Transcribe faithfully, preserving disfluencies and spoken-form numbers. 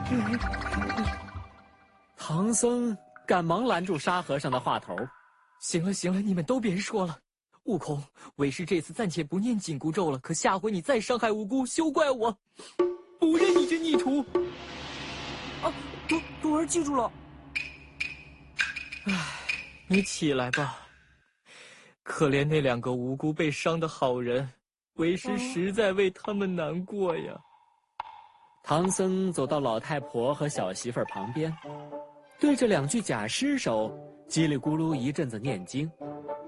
唐僧赶忙拦住沙和尚的话头：“ 行了行了，你们都别说了。悟空，为师这次暂且不念紧箍咒了，可下回你再伤害无辜，休怪我，不认你这逆徒。” 啊，徒徒儿记住了。 唉，你起来吧。可怜那两个无辜被伤的好人，为师实在为他们难过呀。 唐僧走到老太婆和小媳妇儿旁边，对着两具假尸首叽里咕噜一阵子念经，